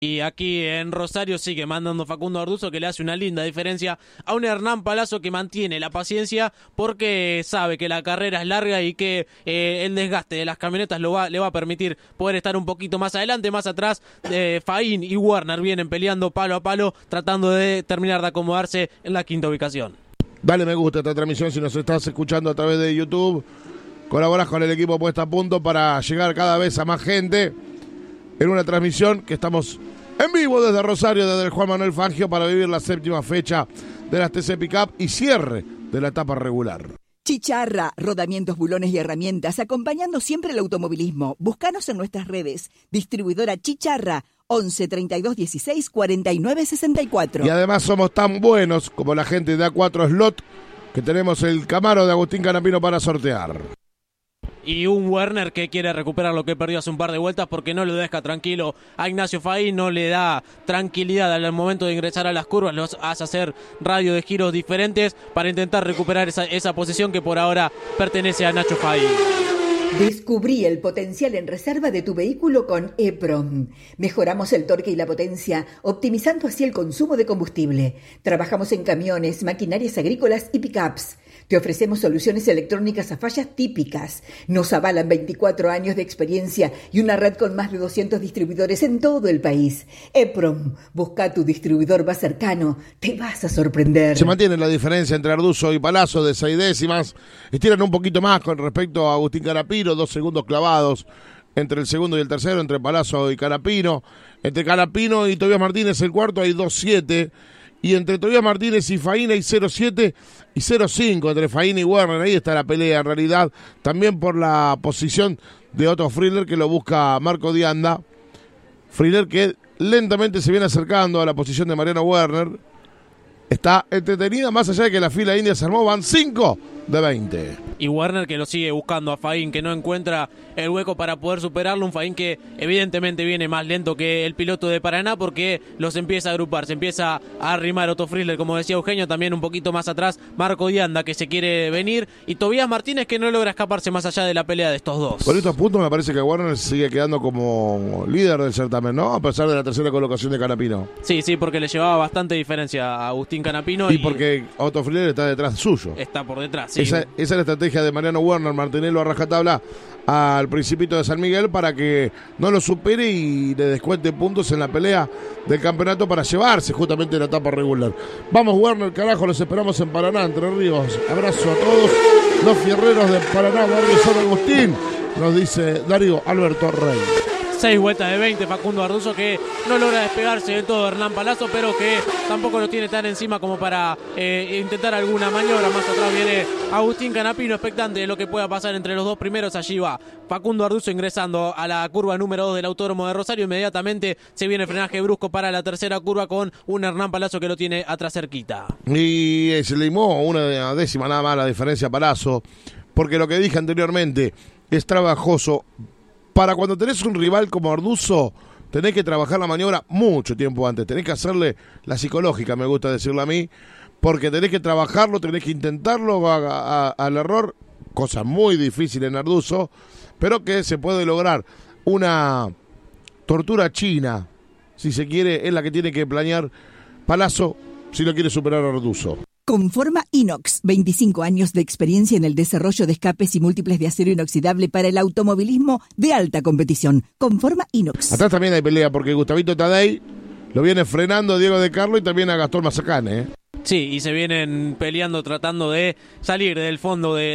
Y aquí en Rosario sigue mandando Facundo Arduzo, que le hace una linda diferencia a un Hernán Palazzo que mantiene la paciencia porque sabe que la carrera es larga y que el desgaste de las camionetas le va a permitir poder estar un poquito más adelante, más atrás. Faín y Werner vienen peleando palo a palo, tratando de terminar de acomodarse en la quinta ubicación. Dale me gusta a esta transmisión si nos estás escuchando a través de YouTube. Colaborás con el equipo Puesta a Punto para llegar cada vez a más gente en una transmisión que estamos en vivo desde Rosario, desde el Juan Manuel Fangio, para vivir la séptima fecha de las TC Pickup y cierre de la etapa regular. Chicharra, rodamientos, bulones y herramientas, acompañando siempre el automovilismo. Búscanos en nuestras redes. Distribuidora Chicharra, 11 32 16 49 64. Y además somos tan buenos como la gente de A4 Slot, que tenemos el Camaro de Agustín Canapino para sortear. Y un Werner que quiere recuperar lo que perdió hace un par de vueltas porque no lo deja tranquilo a Ignacio Faín, no le da tranquilidad al momento de ingresar a las curvas, los hace hacer radio de giros diferentes para intentar recuperar esa posición que por ahora pertenece a Nacho Faín. Descubrí el potencial en reserva de tu vehículo con EPROM. Mejoramos el torque y la potencia, optimizando así el consumo de combustible. Trabajamos en camiones, maquinarias agrícolas y pickups. Te ofrecemos soluciones electrónicas a fallas típicas. Nos avalan 24 años de experiencia y una red con más de 200 distribuidores en todo el país. EPROM, busca tu distribuidor más cercano. Te vas a sorprender. Se mantiene la diferencia entre Arduzo y Palazzo de 6 décimas. Estiran un poquito más con respecto a Agustín Canapino, 2 segundos clavados entre el segundo y el tercero, entre Palazzo y Canapino. Entre Canapino y Tobías Martínez, el cuarto, hay 2.7. Y entre Tobías Martínez y Faín hay 0.7 y 0.5 entre Faín y Werner. Ahí está la pelea en realidad. También por la posición de Otto Friedler, que lo busca Marco Dianda. Friedler que lentamente se viene acercando a la posición de Mariano Werner. Está entretenida, más allá de que la fila india se armó, van 5 de 20. Y Werner que lo sigue buscando a Faín, que no encuentra el hueco para poder superarlo. Un Faín que evidentemente viene más lento que el piloto de Paraná porque los empieza a agrupar, se empieza a arrimar Otto Friedler, como decía Eugenio, también un poquito más atrás Marco Dianda que se quiere venir y Tobías Martínez que no logra escaparse más allá de la pelea de estos dos. Por estos puntos me parece que Werner sigue quedando como líder del certamen, ¿no? A pesar de la tercera colocación de Canapino. Sí, porque le llevaba bastante diferencia a Agustín Canapino. Y porque Otto Friedler está detrás suyo. Está por detrás, sí. Esa es la estrategia de Mariano Werner, mantenerlo a rajatabla al Principito de San Miguel para que no lo supere y le descuente puntos en la pelea del campeonato para llevarse justamente la etapa regular. Vamos Werner, carajo, los esperamos en Paraná, Entre Ríos. Abrazo a todos los fierreros de Paraná, barrio San Agustín, nos dice Darío Alberto Rey. 6 vueltas de 20, Facundo Arduzo que no logra despegarse de todo Hernán Palazzo, pero que tampoco lo tiene tan encima como para intentar alguna maniobra. Más atrás viene Agustín Canapino, expectante de lo que pueda pasar entre los dos primeros. Allí va Facundo Arduzo ingresando a la curva número 2 del Autódromo de Rosario. Inmediatamente se viene frenaje brusco para la tercera curva con un Hernán Palazzo que lo tiene atrás cerquita. Y se limó una décima nada más la diferencia a Palazzo, porque lo que dije anteriormente es trabajoso. Para cuando tenés un rival como Arduzo, tenés que trabajar la maniobra mucho tiempo antes. Tenés que hacerle la psicológica, me gusta decirlo a mí, porque tenés que trabajarlo, tenés que intentarlo al error, cosa muy difícil en Arduzo, pero que se puede lograr. Una tortura china, si se quiere, es la que tiene que planear Palazzo si lo quiere superar a Arduzo. Conforma Inox, 25 años de experiencia en el desarrollo de escapes y múltiples de acero inoxidable para el automovilismo de alta competición. Conforma Inox. Atrás también hay pelea porque Gustavito Tadei lo viene frenando a Diego de Carlo y también a Gastón Mazacane, Sí, y se vienen peleando tratando de salir del fondo de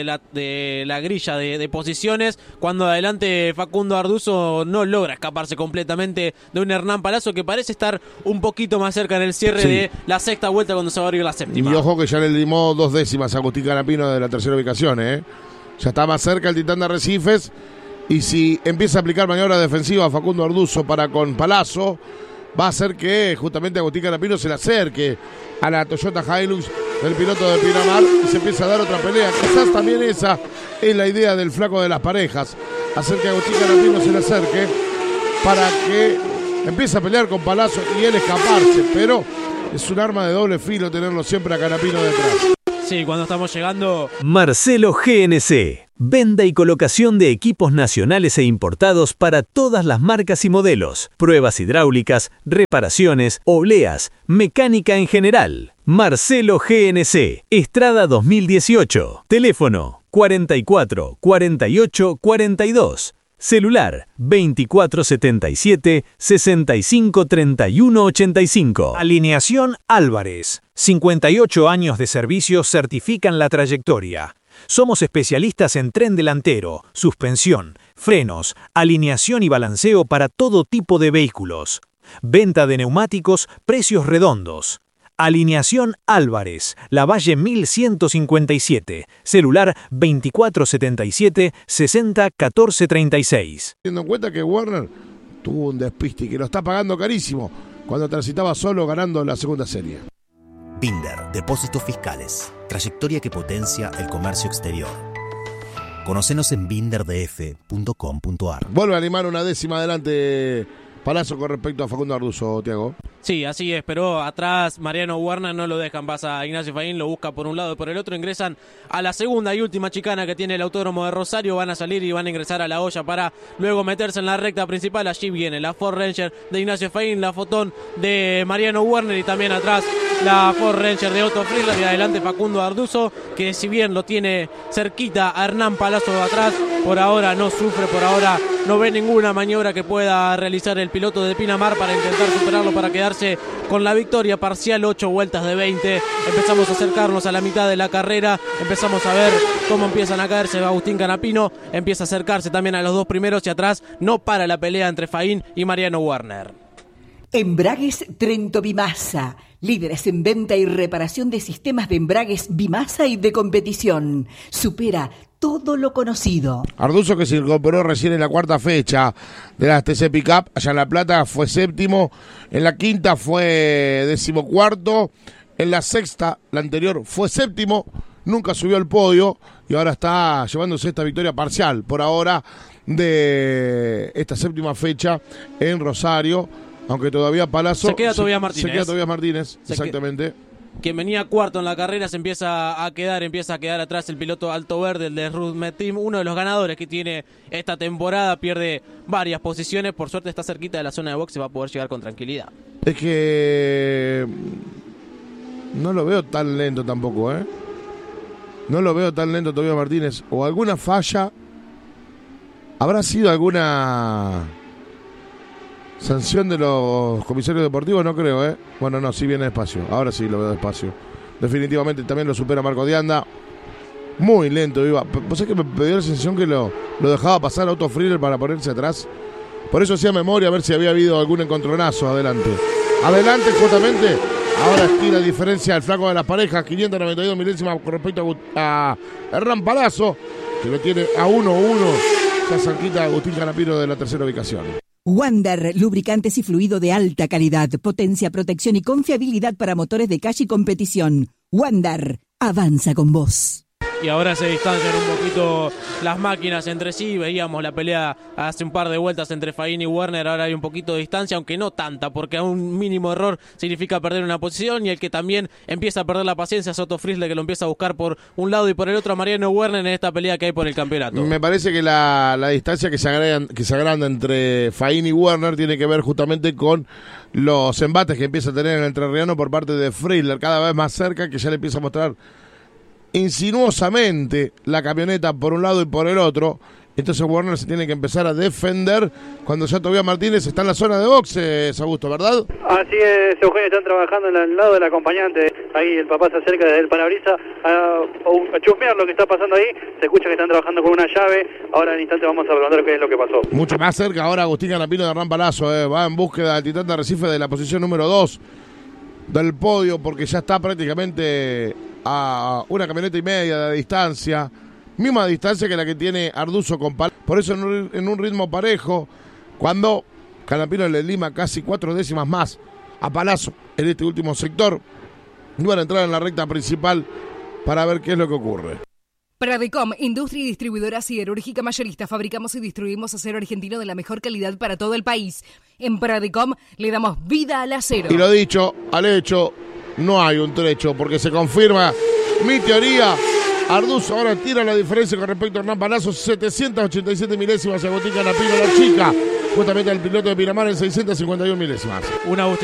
la grilla de posiciones, cuando adelante Facundo Arduzo no logra escaparse completamente de un Hernán Palazzo que parece estar un poquito más cerca en el cierre de la sexta vuelta cuando se va a abrir la séptima. Y ojo que ya le limó 2 décimas a Agustín Canapino de la tercera ubicación, Ya está más cerca el Titán de Arrecifes, y si empieza a aplicar maniobra defensiva a Facundo Arduzo para con Palazzo, va a hacer que justamente Agustín Canapino se le acerque a la Toyota Hilux del piloto de Pinamar y se empieza a dar otra pelea. Quizás también esa es la idea del flaco de las parejas, hacer que Agustín Canapino se le acerque para que empiece a pelear con Palazzo y él escaparse, pero es un arma de doble filo tenerlo siempre a Canapino detrás. Sí, cuando estamos llegando. Marcelo GNC. Venta y colocación de equipos nacionales e importados para todas las marcas y modelos. Pruebas hidráulicas, reparaciones, obleas, mecánica en general. Marcelo GNC, Estrada 2018. Teléfono 44 48 42. Celular 2477 65 31 85. Alineación Álvarez. 58 años de servicio certifican la trayectoria. Somos especialistas en tren delantero, suspensión, frenos, alineación y balanceo para todo tipo de vehículos. Venta de neumáticos, precios redondos. Alineación Álvarez, Lavalle 1157, celular 2477 60 14 36. Teniendo en cuenta que Warner tuvo un despiste y que lo está pagando carísimo cuando transitaba solo ganando la segunda serie. Binder, Depósitos Fiscales, trayectoria que potencia el comercio exterior. Conocenos en binderdf.com.ar. Vuelve a animar una décima adelante Palazzo con respecto a Facundo Arduzo, Tiago. Sí, así es, pero atrás Mariano Werner no lo dejan, pasa a Ignacio Faín, lo busca por un lado y por el otro, ingresan a la segunda y última chicana que tiene el Autódromo de Rosario, van a salir y van a ingresar a la olla para luego meterse en la recta principal. Allí viene la Ford Ranger de Ignacio Faín, la Fotón de Mariano Werner y también atrás la Ford Ranger de Otto Friedler y adelante Facundo Arduzo, que si bien lo tiene cerquita a Hernán Palazzo de atrás, por ahora no sufre, por ahora no ve ninguna maniobra que pueda realizar el piloto de Pinamar para intentar superarlo, para quedarse con la victoria parcial. 8 vueltas de 20, empezamos a acercarnos a la mitad de la carrera, empezamos a ver cómo empiezan a caerse. Agustín Canapino empieza a acercarse también a los dos primeros y atrás no para la pelea entre Faín y Mariano Werner. Embragues Trento Bimasa, líderes en venta y reparación de sistemas de embragues Bimasa y de competición. Supera todo lo conocido. Arduzo, que se incorporó recién en la cuarta fecha de la TC Pickup, allá en La Plata, fue séptimo. En la quinta fue 14º. En la sexta, la anterior, fue séptimo. Nunca subió al podio y ahora está llevándose esta victoria parcial, por ahora, de esta séptima fecha en Rosario. Aunque todavía Palazzo... Se queda Tobias Martínez. Se queda Tobias Martínez, exactamente. Quien venía cuarto en la carrera se empieza a quedar atrás el piloto Alto Verde, el de Ruth Metim, uno de los ganadores que tiene esta temporada, pierde varias posiciones, por suerte está cerquita de la zona de box y va a poder llegar con tranquilidad. Es que no lo veo tan lento tampoco, ¿eh? No lo veo tan lento Tobias Martínez. O alguna falla, habrá sido alguna sanción de los comisarios deportivos, no creo, ¿eh? Bueno, no, sí viene despacio. Ahora sí lo veo despacio. Definitivamente también lo supera Marco Dianda. Muy lento iba. ¿Vos sabés que me dio la sensación que lo dejaba pasar a Otto Friedler para ponerse atrás? Por eso hacía memoria a ver si había habido algún encontronazo adelante. Adelante, justamente. Ahora estira diferencia el flaco de las parejas. 592 milésimas con respecto a Hernán Palazzo, que lo tiene a 1-1. Ya cerquita Agustín Canapino de la tercera ubicación. Wander, lubricantes y fluido de alta calidad, potencia, protección y confiabilidad para motores de calle y competición. Wander, avanza con vos. Y ahora se distancian un poquito las máquinas entre sí. Veíamos la pelea hace un par de vueltas entre Faín y Werner. Ahora hay un poquito de distancia, aunque no tanta, porque a un mínimo error significa perder una posición. Y el que también empieza a perder la paciencia es Otto Friedler, que lo empieza a buscar por un lado y por el otro a Mariano Werner en esta pelea que hay por el campeonato. Me parece que la distancia que se agranda entre Faín y Werner tiene que ver justamente con los embates que empieza a tener el entrerriano por parte de Friedler, cada vez más cerca, que ya le empieza a mostrar insinuosamente la camioneta por un lado y por el otro. Entonces Werner se tiene que empezar a defender cuando ya Tobias Martínez está en la zona de boxes, Augusto, ¿verdad? Así es, Eugenio, están trabajando al lado del acompañante. Ahí el papá se acerca desde el parabrisa a chusmear lo que está pasando ahí. Se escucha que están trabajando con una llave. Ahora en instante vamos a preguntar qué es lo que pasó. Mucho más cerca ahora Agustín Canapino de Hernán Palazzo, va en búsqueda del Titán de Arrecife de la posición número 2 del podio, porque ya está prácticamente a una camioneta y media de distancia, misma distancia que la que tiene Arduzo con Palazzo. Por eso en un ritmo parejo, cuando Canapino le lima casi 4 décimas más a Palazzo en este último sector, iban a entrar en la recta principal para ver qué es lo que ocurre. Pradecom, industria y distribuidora siderúrgica mayorista. Fabricamos y distribuimos acero argentino de la mejor calidad para todo el país. En Pradecom le damos vida al acero. Y lo dicho, al hecho, no hay un trecho, porque se confirma mi teoría Arduzo ahora tira la diferencia con respecto a Hernán Palazzo, 787 milésimas. Agustín Canapino, la chica, justamente al piloto de Pinamar en 651 milésimas. Un Agustín